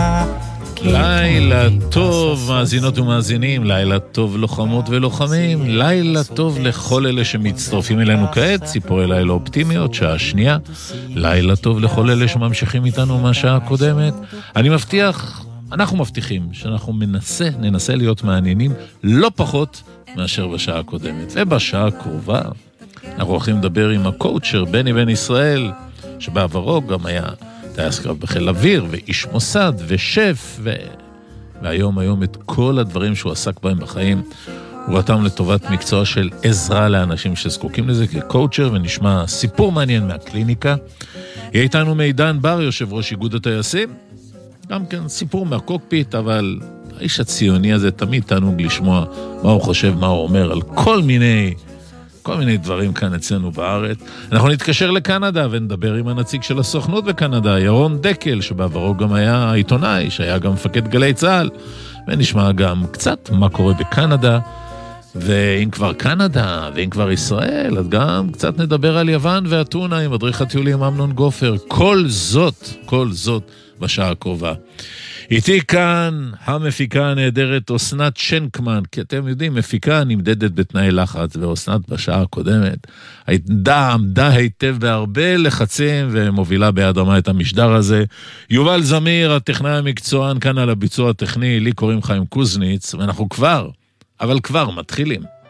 לילה טוב מאזינות ומאזינים, לילה טוב לוחמות ולוחמים, לילה טוב לכל אלה שמצטרפים אלינו כעת, ציפורי לילה אופטימיות, שעה שנייה, לילה טוב לכל אלה שממשיכים איתנו מהשעה הקודמת. אני מבטיח, אנחנו מבטיחים שאנחנו ננסה להיות מעניינים לא פחות מאשר בשעה הקודמת. ובשעה הקרובה אנחנו הולכים לדבר עם הקואוצ'ר בני בן ישראל, שבעברו גם היה טייס קרב בחיל אוויר, ואיש מוסד, ושף, והיום את כל הדברים שהוא עסק בהם בחיים, הוא רתם לטובת מקצוע של עזרה לאנשים שזקוקים לזה כקואוצ'ר, ונשמע סיפור מעניין מהקליניקה. יהיה איתנו מידן בר, יושב ראש איגוד הטייסים, גם כן סיפור מהקוקפיט, אבל האיש הציוני הזה תמיד תענוג לשמוע מה הוא חושב, מה הוא אומר על כל מיני דברים כאן אצלנו בארץ. אנחנו נתקשר לקנדה ונדבר עם הנציג של הסוכנות בקנדה, ירון דקל, שבעברו גם היה עיתונאי, שהיה גם מפקד גלי צהל, ונשמע גם קצת מה קורה בקנדה, ואם כבר קנדה, ואם כבר ישראל, אז גם קצת נדבר על יוון ואתונה עם מדריך הטיולים אמנון גופר. כל זאת בשעה הקרובה. איתי כאן המפיקה הנהדרת אסנת שנקמן, כי אתם יודעים, מפיקה נמדדת בתנאי לחץ, ואסנת בשעה הקודמת עמדה היטב בהרבה לחצים, ומובילה ביד רמה את המשדר הזה. יובל זמיר, הטכנאי המקצוען כאן על הביצוע הטכני, לי קוראים חיים קוזניץ, ואנחנו כבר מתחילים.